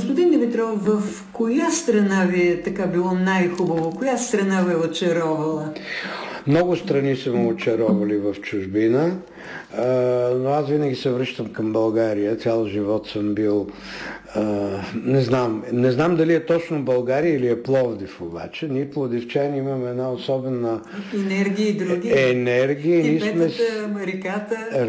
Господин Димитров, в коя страна ви е така било най-хубаво? Коя страна ви е очаровала? Много страни са ме очаровали в чужбина, но аз винаги се връщам към България. Цял живот съм бил... Не знам дали е точно България или е Пловдив обаче. Ние пловдивчани имаме една особена... Енергия и други. Енергия. Тибетата, реката.